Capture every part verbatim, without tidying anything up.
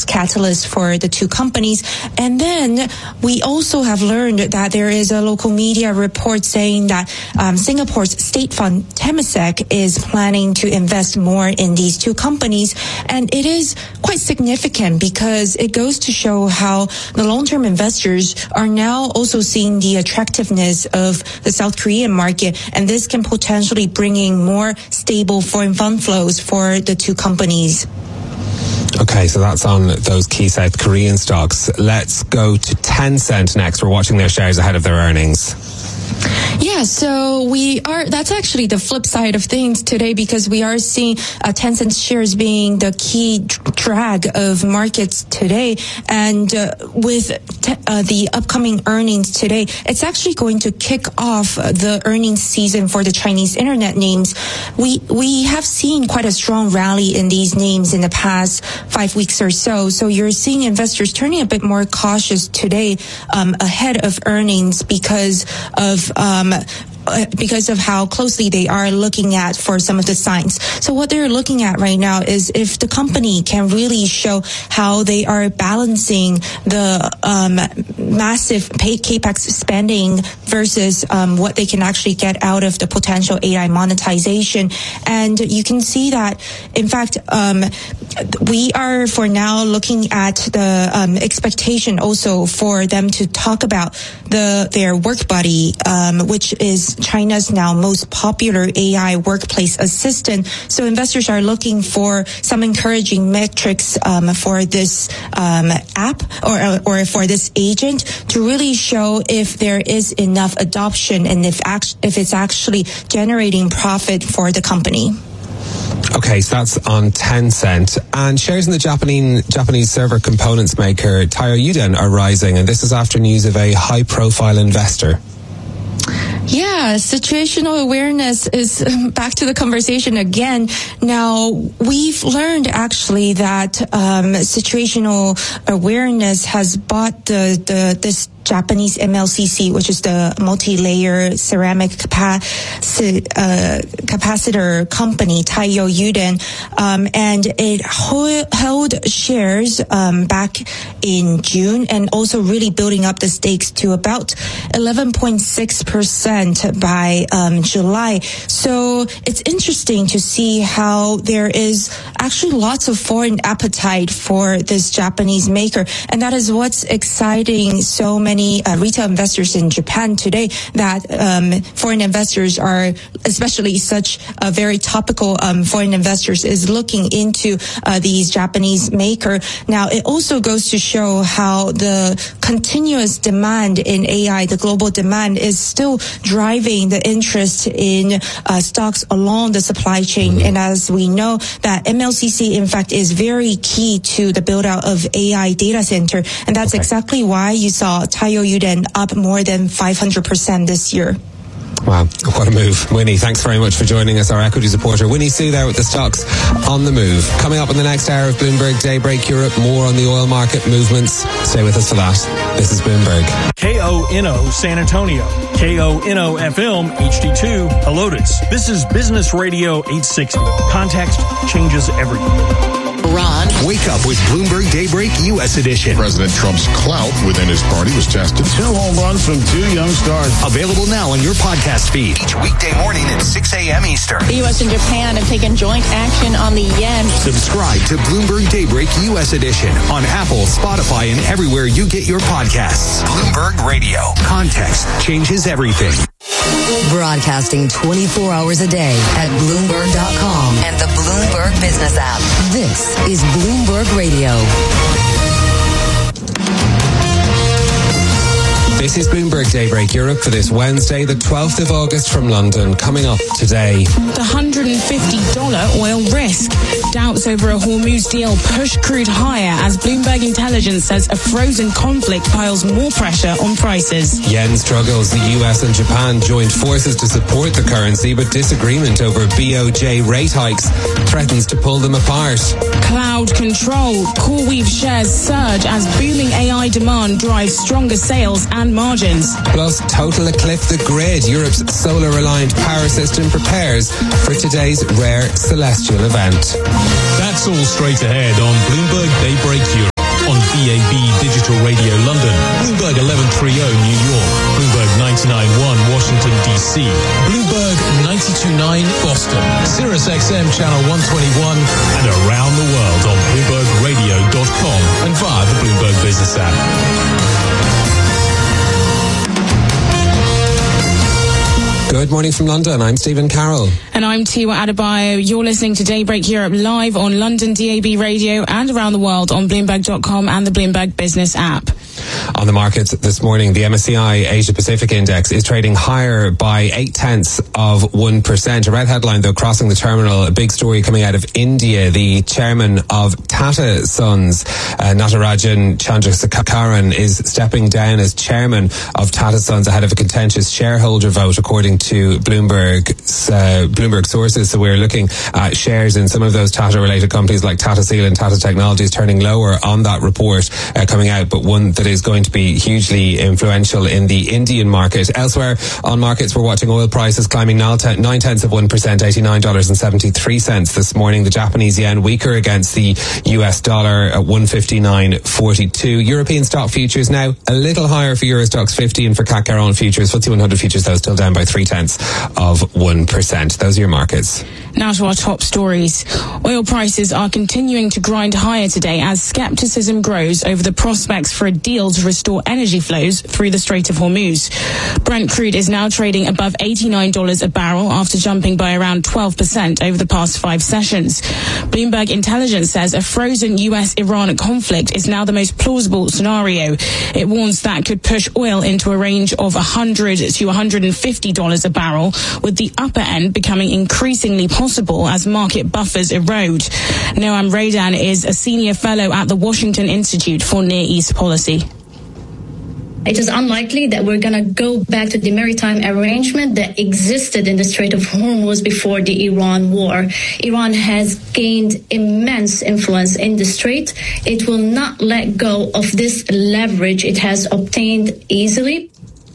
next catalyst for the two companies. And then we also have learned that there is a local media report saying that um, Singapore's state fund Temasek is planning to invest more in these two companies. And it is quite significant because it goes to show how the long-term investors are now also seeing the attractiveness of the South Korean market, and this can potentially bring in more stable foreign fund flows for the two companies. Okay, so that's on those key South Korean stocks. Let's go to Tencent next. We're watching their shares ahead of their earnings. Yeah, so we are, that's actually the flip side of things today, because we are seeing uh, Tencent shares being the key drag of markets today. And uh, with te- uh, the upcoming earnings today, it's actually going to kick off the earnings season for the Chinese internet names. We, we have seen quite a strong rally in these names in the past five weeks or so. So you're seeing investors turning a bit more cautious today um, ahead of earnings because of Um, because of how closely they are looking at for some of the signs. So what they're looking at right now is if the company can really show how they are balancing the um, massive pay capex spending versus um, what they can actually get out of the potential A I monetization. And you can see that, in fact, um, we are for now looking at the um, expectation also for them to talk about the their WorkBuddy, um, which is China's now most popular A I workplace assistant. So investors are looking for some encouraging metrics um, for this um, app or or for this agent to really show if there is enough adoption and if act- if it's actually generating profit for the company. Okay, so that's on Tencent. And shares in the Japanese Japanese server components maker Taiyo Yuden are rising, and this is after news of a high-profile investor. Yeah, situational awareness is back to the conversation again. Now, we've learned actually that um, situational awareness has bought the, the this Japanese M L C C, which is the multi-layer ceramic capaci- uh, capacitor company, Taiyo Yuden, um, and it ho- held shares um, back in June and also really building up the stakes to about eleven point six percent by um, July. So it's interesting to see how there is actually lots of foreign appetite for this Japanese maker, and that is what's exciting so many Many uh, retail investors in Japan today, that um, foreign investors are, especially such a very topical um, foreign investors, is looking into uh, these Japanese maker. Now, it also goes to show how the continuous demand in A I, the global demand, is still driving the interest in uh, stocks along the supply chain. Mm-hmm. And as we know, that M L C C, in fact, is very key to the build out of A I data center. And that's okay. exactly why you saw Taiyo Yuden up more than five hundred percent this year. Wow, what a move. Winnie, thanks very much for joining us, our equities reporter. Winnie Su there with the stocks on the move. Coming up in the next hour of Bloomberg Daybreak Europe, more on the oil market movements. Stay with us for that. This is Bloomberg. K O N O San Antonio, K O N O F M H D two Helotes. This is Business Radio eight sixty. Context changes everything. Ron. Wake up with Bloomberg Daybreak U S edition. President Trump's clout within his party was tested. Two home runs from two young stars. Available now on your podcast feed. Each weekday morning at six a.m. Eastern. The U S and Japan have taken joint action on the yen. Subscribe to Bloomberg Daybreak U S edition on Apple, Spotify, and everywhere you get your podcasts. Bloomberg Radio. Context changes everything. Broadcasting twenty-four hours a day at Bloomberg dot com and the Bloomberg Business app. This is Bloomberg Radio. This is Bloomberg Daybreak Europe for this Wednesday, the twelfth of August from London. Coming up today. The one hundred fifty dollars oil risk. Doubts over a Hormuz deal push crude higher as Bloomberg Intelligence says a frozen conflict piles more pressure on prices. Yen struggles. The U S and Japan joined forces to support the currency, but disagreement over B O J rate hikes threatens to pull them apart. Cloud control. CoreWeave shares surge as booming A I demand drives stronger sales and margins. Plus, total eclipse the grid. Europe's solar-reliant power system prepares for today's rare celestial event. That's all straight ahead on Bloomberg Daybreak Europe. Central Radio London, Bloomberg eleven thirty New York, Bloomberg ninety-nine point one Washington, D C, Bloomberg ninety-two point nine Boston, Sirius X M Channel one twenty-one, and around the world on Bloomberg Radio dot com and via the Bloomberg Business app. Good morning from London. I'm Stephen Carroll. And I'm Tiwa Adebayo. You're listening to Daybreak Europe live on London D A B radio and around the world on Bloomberg dot com and the Bloomberg Business app. On the markets this morning, the M S C I Asia Pacific Index is trading higher by eight tenths of one percent. A red headline, though, crossing the terminal. A big story coming out of India. The chairman of Tata Sons, uh, Natarajan Chandrasekaran, is stepping down as chairman of Tata Sons ahead of a contentious shareholder vote, according to Bloomberg's, uh, Bloomberg sources. So we're looking at shares in some of those Tata-related companies like Tata Steel and Tata Technologies turning lower on that report uh, coming out, but one that is going to be hugely influential in the Indian market. Elsewhere on markets, we're watching oil prices climbing nine tenths of one percent, eighty-nine dollars and seventy-three cents this morning. The Japanese yen weaker against the U S dollar at one fifty-nine forty-two. European stock futures now a little higher for Euro Stoxx fifty and for C A C Caron futures. F T S E one hundred futures, though, still down by three tenths of one percent. Those are your markets. Now to our top stories. Oil prices are continuing to grind higher today as skepticism grows over the prospects for a deal to restore energy flows through the Strait of Hormuz. Brent crude is now trading above eighty-nine dollars a barrel after jumping by around twelve percent over the past five sessions. Bloomberg Intelligence says a frozen U S Iran conflict is now the most plausible scenario. It warns that could push oil into a range of one hundred to one hundred fifty dollars a barrel, with the upper end becoming increasingly possible as market buffers erode. Noam Raydan is a senior fellow at the Washington Institute for Near East Policy. It is unlikely that we're going to go back to the maritime arrangement that existed in the Strait of Hormuz before the Iran war. Iran has gained immense influence in the strait. It will not let go of this leverage it has obtained easily.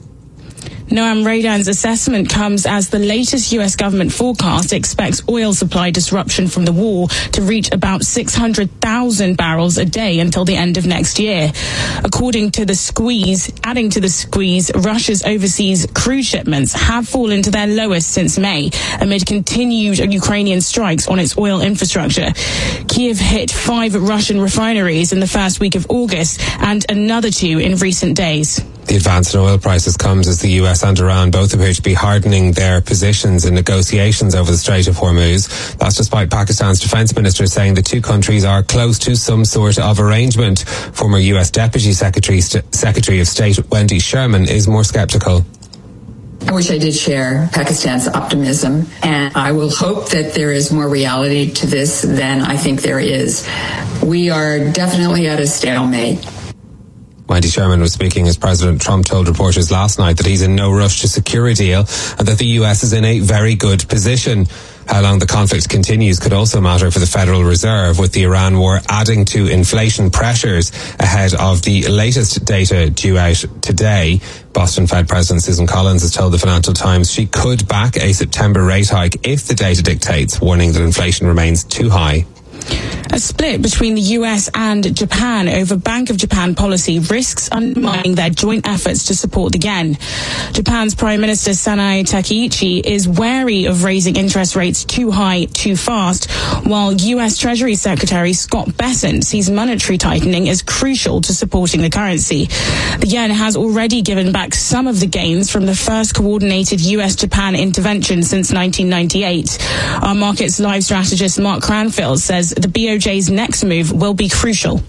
Noam Raydan's assessment comes as the latest U S government forecast expects oil supply disruption from the war to reach about six hundred thousand barrels a day until the end of next year. According to the squeeze, adding to the squeeze, Russia's overseas crude shipments have fallen to their lowest since May amid continued Ukrainian strikes on its oil infrastructure. Kyiv hit five Russian refineries in the first week of August and another two in recent days. The advance in oil prices comes as the U S and Iran both appear to be hardening their positions in negotiations over the Strait of Hormuz. That's despite Pakistan's defense minister saying the two countries are close to some sort of arrangement. Former U S Deputy Secretary, St- Secretary of State Wendy Sherman is more skeptical. I wish I did share Pakistan's optimism, and I will hope that there is more reality to this than I think there is. We are definitely at a stalemate. Wendy Sherman was speaking as President Trump told reporters last night that he's in no rush to secure a deal and that the U S is in a very good position. How long the conflict continues could also matter for the Federal Reserve, with the Iran war adding to inflation pressures ahead of the latest data due out today. Boston Fed President Susan Collins has told the Financial Times she could back a September rate hike if the data dictates, warning that inflation remains too high. A split between the U S and Japan over Bank of Japan policy risks undermining their joint efforts to support the yen. Japan's Prime Minister Sanae Takaichi is wary of raising interest rates too high too fast, while U S Treasury Secretary Scott Bessent sees monetary tightening as crucial to supporting the currency. The yen has already given back some of the gains from the first coordinated U S Japan intervention since nineteen ninety-eight. Our markets live strategist Mark Cranfield says the B O J's next move will be crucial.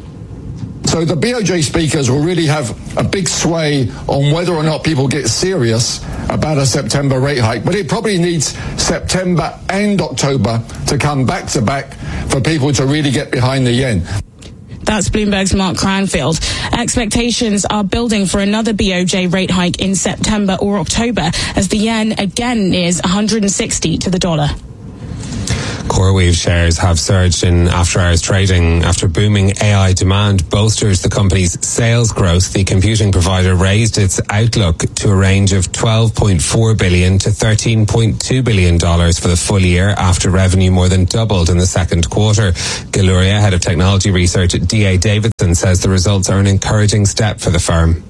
So the B O J speakers will really have a big sway on whether or not people get serious about a September rate hike. But it probably needs September and October to come back to back for people to really get behind the yen. That's Bloomberg's Mark Cranfield. Expectations are building for another B O J rate hike in September or October as the yen again nears one hundred sixty to the dollar. CoreWeave shares have surged in after-hours trading after booming A I demand bolsters the company's sales growth. The computing provider raised its outlook to a range of twelve point four billion dollars to thirteen point two billion dollars for the full year after revenue more than doubled in the second quarter. Galuria, head of technology research at D A Davidson, says the results are an encouraging step for the firm.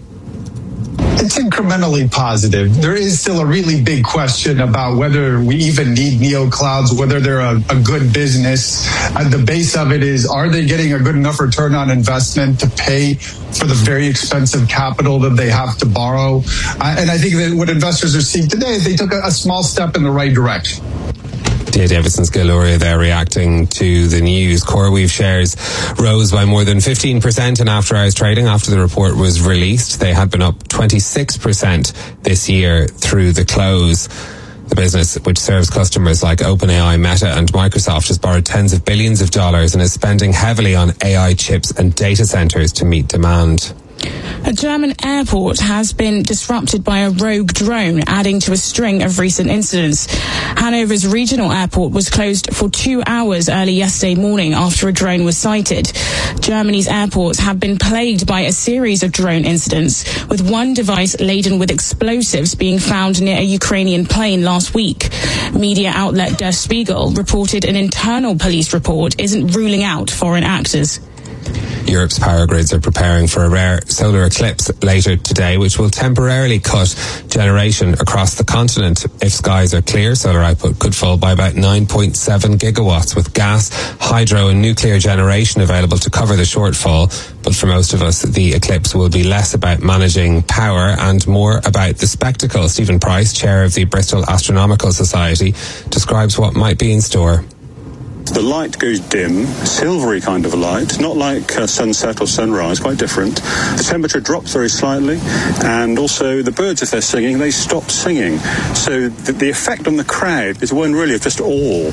It's incrementally positive. There is still a really big question about whether we even need neoclouds, whether they're a, a good business. At the base of it is, are they getting a good enough return on investment to pay for the very expensive capital that they have to borrow? Uh, and I think that what investors are seeing today is they took a, a small step in the right direction. D A Davidson's Galuria there reacting to the news. CoreWeave shares rose by more than fifteen percent in after-hours trading after the report was released. They had been up twenty-six percent this year through the close. The business, which serves customers like OpenAI, Meta and Microsoft, has borrowed tens of billions of dollars and is spending heavily on A I chips and data centers to meet demand. A German airport has been disrupted by a rogue drone, adding to a string of recent incidents. Hanover's regional airport was closed for two hours early yesterday morning after a drone was sighted. Germany's airports have been plagued by a series of drone incidents, with one device laden with explosives being found near a Ukrainian plane last week. Media outlet Der Spiegel reported an internal police report isn't ruling out foreign actors. Europe's power grids are preparing for a rare solar eclipse later today, which will temporarily cut generation across the continent. If skies are clear, solar output could fall by about nine point seven gigawatts, with gas, hydro and nuclear generation available to cover the shortfall. But for most of us, the eclipse will be less about managing power and more about the spectacle. Stephen Price, chair of the Bristol Astronomical Society, describes what might be in store. The light goes dim, silvery kind of a light, not like uh, sunset or sunrise, quite different. The temperature drops very slightly, and also the birds, if they're singing, they stop singing. So the, the effect on the crowd is one really of just awe.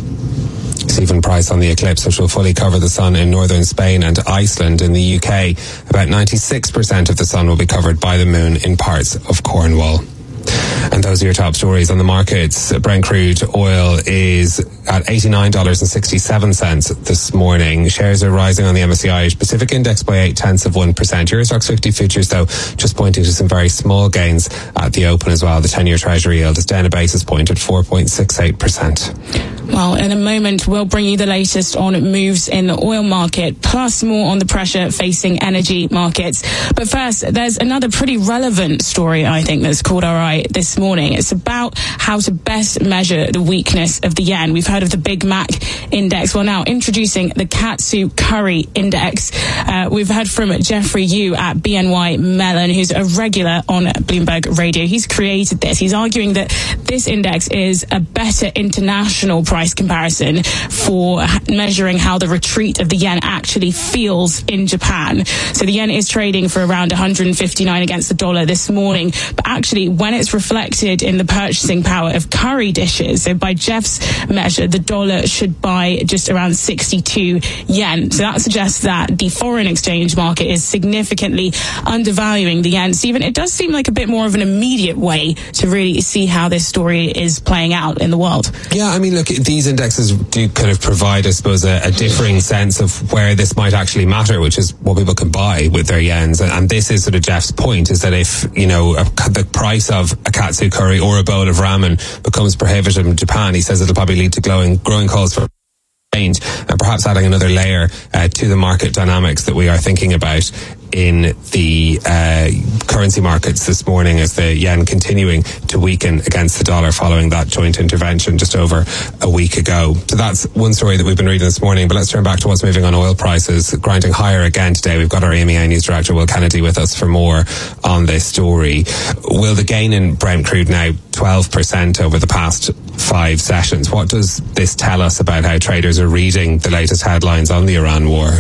Stephen Price on the eclipse, which will fully cover the sun in northern Spain and Iceland. In the U K, about ninety-six percent of the sun will be covered by the moon in parts of Cornwall. And those are your top stories on the markets. Brent crude oil is at eighty-nine dollars and sixty-seven cents this morning. Shares are rising on the M S C I Irish Pacific Index by eight tenths of one percent. Eurostoxx fifty futures, though, just pointing to some very small gains at the open as well. The ten-year Treasury yield is down a basis point at four point six eight percent. Well, in a moment, we'll bring you the latest on moves in the oil market, plus more on the pressure facing energy markets. But first, there's another pretty relevant story, I think, that's caught our eye this morning. It's about how to best measure the weakness of the yen. We've heard of the Big Mac Index. Well, now introducing the Katsu Curry Index. Uh, we've heard from Jeffrey Yu at B N Y Mellon, who's a regular on Bloomberg Radio. He's created this. He's arguing that this index is a better international price comparison for measuring how the retreat of the yen actually feels in Japan. So the yen is trading for around one hundred fifty-nine against the dollar this morning, but actually when it's reflected in the purchasing power of curry dishes, so by Jeff's measure, the dollar should buy just around sixty-two yen. So that suggests that the foreign exchange market is significantly undervaluing the yen. Stephen, it does seem like a bit more of an immediate way to really see how this story is playing out in the world. Yeah, I mean, look, these indexes do kind of provide, I suppose, a, a differing sense of where this might actually matter, which is what people can buy with their yens. And, and this is sort of Jeff's point, is that if, you know, a, the price of a katsu curry or a bowl of ramen becomes prohibitive in Japan, he says it'll probably lead to glowing, growing calls for change, and perhaps adding another layer uh, to the market dynamics that we are thinking about in the uh, currency markets this morning, as the yen continuing to weaken against the dollar following that joint intervention just over a week ago. So that's one story that we've been reading this morning, but let's turn back to what's moving on oil prices, grinding higher again today. We've got our A M E A News Director Will Kennedy with us for more on this story. Will, the gain in Brent crude now twelve percent over the past five sessions. What does this tell us about how traders are reading the latest headlines on the Iran war?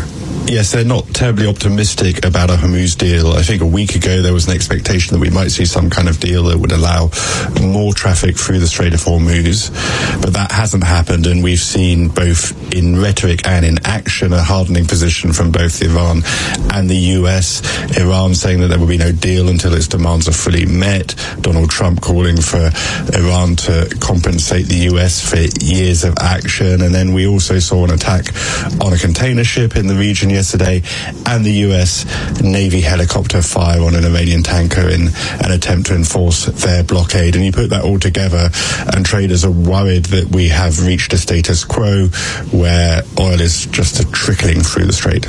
Yes, they're not terribly optimistic about a Hormuz deal. I think a week ago there was an expectation that we might see some kind of deal that would allow more traffic through the Strait of Hormuz, but that hasn't happened, and we've seen both in rhetoric and in action a hardening position from both Iran and the U S. Iran saying that there will be no deal until its demands are fully met. Donald Trump calling for Iran to compensate the U S for years of action, and then we also saw an attack on a container ship in the region yesterday, and the U S Navy helicopter fire on an Iranian tanker in an attempt to enforce their blockade. And you put that all together, and traders are worried that we have reached a status quo where oil is just a trickling through the strait.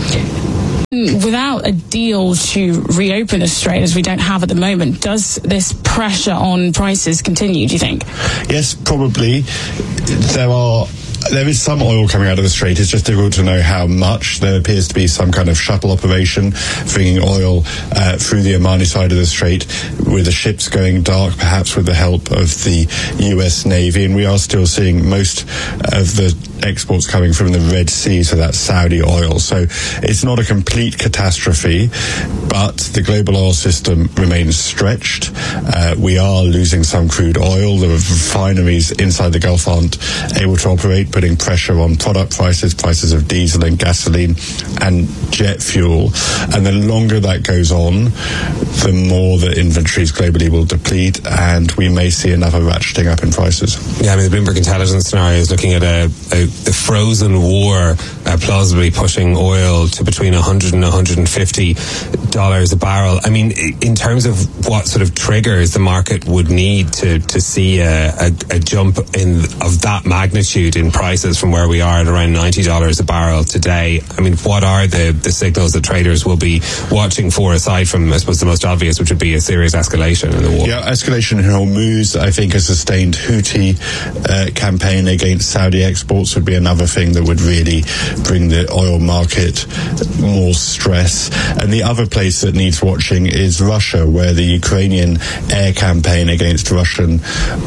Without a deal to reopen the strait, as we don't have at the moment, does this pressure on prices continue, do you think? Yes, probably. There are There is some oil coming out of the strait. It's just difficult to know how much. There appears to be some kind of shuttle operation bringing oil uh, through the Omani side of the strait, with the ships going dark, perhaps with the help of the U S Navy. And we are still seeing most of the exports coming from the Red Sea, so that's Saudi oil. So it's not a complete catastrophe, but the global oil system remains stretched. Uh, we are losing some crude oil. The refineries inside the Gulf aren't able to operate, putting pressure on product prices, prices of diesel and gasoline and jet fuel. And the longer that goes on, the more the inventories globally will deplete, and we may see another ratcheting up in prices. Yeah, I mean, the Bloomberg Intelligence scenario is looking at a, a the frozen war uh, plausibly pushing oil to between one hundred and one hundred fifty dollars a barrel. I mean, in terms of what sort of triggers the market would need to, to see a, a, a jump in of that magnitude in prices from where we are at around ninety dollars a barrel today, I mean, what are the, the signals that traders will be watching for, aside from, I suppose, the most obvious, which would be a serious escalation in the war? Yeah, escalation in Hormuz. I think a sustained Houthi uh, campaign against Saudi exports would be another thing that would really bring the oil market more stress. And the other place that needs watching is Russia, where the Ukrainian air campaign against Russian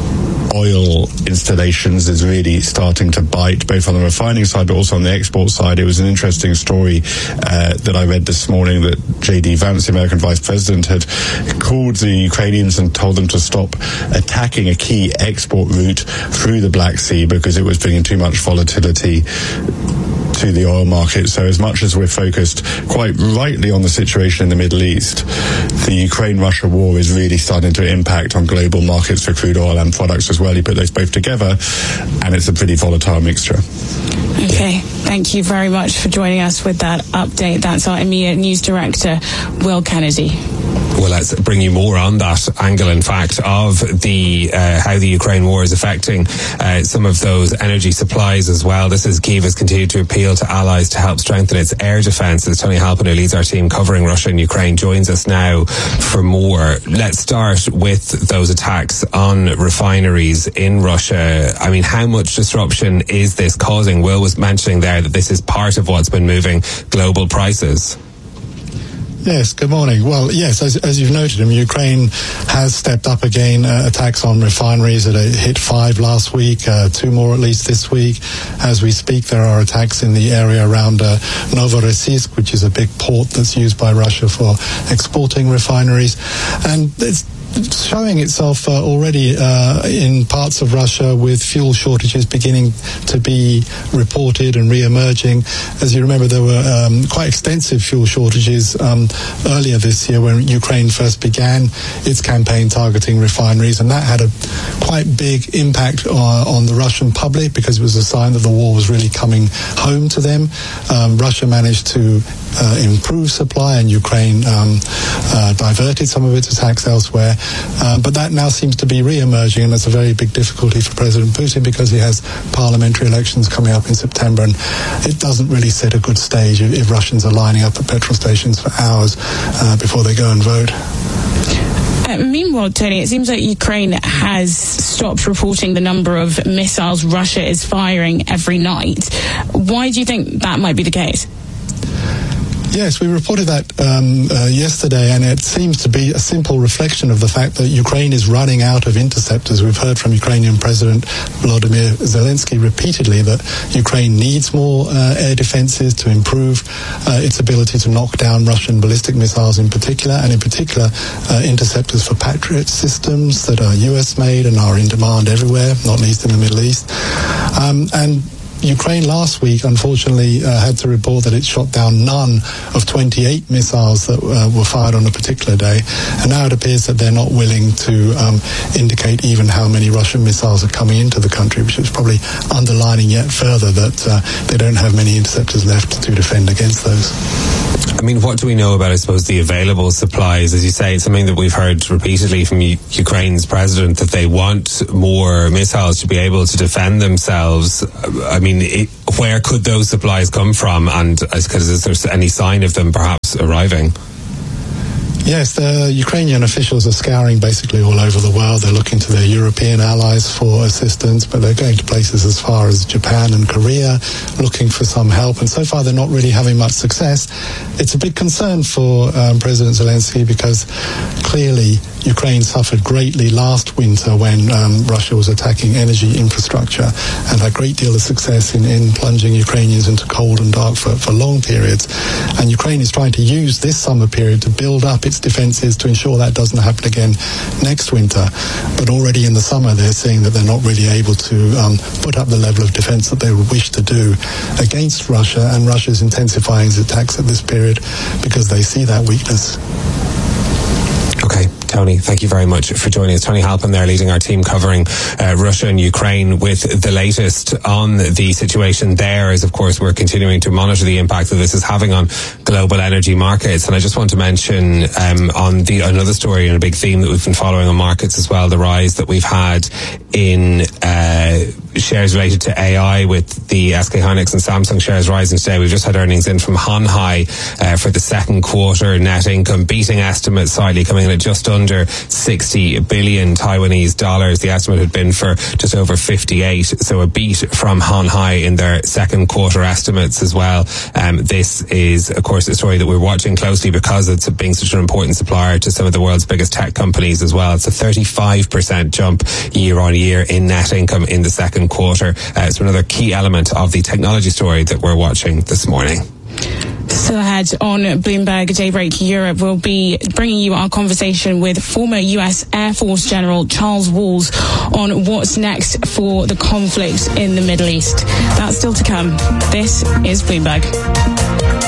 oil installations is really starting to bite, both on the refining side but also on the export side. It was an interesting story uh, that I read this morning that J D Vance, the American Vice President, had called the Ukrainians and told them to stop attacking a key export route through the Black Sea because it was bringing too much volatility to the oil market. So as much as we're focused quite rightly on the situation in the Middle East, the Ukraine-Russia war is really starting to impact on global markets for crude oil and products as well. You put those both together and it's a pretty volatile mixture. Okay, thank you very much for joining us with that update. That's our E M E A News Director, Will Kennedy. Well, let's bring you more on that angle, in fact, of the uh, how the Ukraine war is affecting uh, some of those energy supplies as well. This is Kyiv has continued to appeal to allies to help strengthen its air defence. As Tony Halpin, who leads our team covering Russia and Ukraine, joins us now for more. Let's start with those attacks on refineries in Russia. I mean, how much disruption is this causing? Will was mentioning there that this is part of what's been moving global prices. Yes, good morning. Well, yes, as, as you've noted, I mean, Ukraine has stepped up again, uh, attacks on refineries that hit five last week, uh, two more at least this week. As we speak, there are attacks in the area around uh, Novorossiysk, which is a big port that's used by Russia for exporting refineries. And it's showing itself uh, already uh, in parts of Russia, with fuel shortages beginning to be reported and re-emerging. As you remember, there were um, quite extensive fuel shortages um, earlier this year when Ukraine first began its campaign targeting refineries, and that had a quite big impact uh, on the Russian public because it was a sign that the war was really coming home to them. Um, Russia managed to uh, improve supply, and Ukraine um, uh, diverted some of its attacks elsewhere. Uh, but that now seems to be re-emerging, and that's a very big difficulty for President Putin because he has parliamentary elections coming up in September, and it doesn't really set a good stage if, if Russians are lining up at petrol stations for hours uh, before they go and vote. Uh, meanwhile, Tony, it seems like Ukraine has stopped reporting the number of missiles Russia is firing every night. Why do you think that might be the case? Yes, we reported that um, uh, yesterday, and it seems to be a simple reflection of the fact that Ukraine is running out of interceptors. We've heard from Ukrainian President Volodymyr Zelensky repeatedly that Ukraine needs more uh, air defenses to improve uh, its ability to knock down Russian ballistic missiles in particular, and in particular uh, interceptors for Patriot systems that are U S made and are in demand everywhere, not least in the Middle East. Um, and Ukraine last week, unfortunately, uh, had to report that it shot down none of twenty-eight missiles that uh, were fired on a particular day. And now it appears that they're not willing to um, indicate even how many Russian missiles are coming into the country, which is probably underlining yet further that uh, they don't have many interceptors left to defend against those. I mean, what do we know about, I suppose, the available supplies? As you say, it's something that we've heard repeatedly from U- Ukraine's president, that they want more missiles to be able to defend themselves. I mean, it, where could those supplies come from? And is there any sign of them perhaps arriving? Yes, the Ukrainian officials are scouring basically all over the world. They're looking to their European allies for assistance, but they're going to places as far as Japan and Korea, looking for some help. And so far, they're not really having much success. It's a big concern for um, President Zelensky, because clearly Ukraine suffered greatly last winter when um, Russia was attacking energy infrastructure, and had a great deal of success in, in plunging Ukrainians into cold and dark for, for long periods. And Ukraine is trying to use this summer period to build up its defenses to ensure that doesn't happen again next winter. But already in the summer, they're saying that they're not really able to um, put up the level of defense that they would wish to do against Russia, and Russia's intensifying its attacks at this period because they see that weakness. Okay, Tony, thank you very much for joining us. Tony Halpin there, leading our team covering uh, Russia and Ukraine with the latest on the situation there. As of course, we're continuing to monitor the impact that this is having on global energy markets. And I just want to mention um, on the another story and a big theme that we've been following on markets as well, the rise that we've had in uh, shares related to A I, with the S K Hynix and Samsung shares rising today. We've just had earnings in from Hon Hai uh, for the second quarter, net income beating estimates slightly, coming in at just under sixty billion Taiwanese dollars. The estimate had been for just over fifty-eight, so a beat from Hon Hai in their second quarter estimates as well. Um, this is, of course, a story that we're watching closely because it's being such an important supplier to some of the world's biggest tech companies as well. It's a thirty-five percent jump year on year in net income in the second quarter. Uh, it's another key element of the technology story that we're watching this morning. Still ahead on Bloomberg Daybreak Europe, we'll be bringing you our conversation with former U S Air Force General Charles Walls on what's next for the conflict in the Middle East. That's still to come. This is Bloomberg.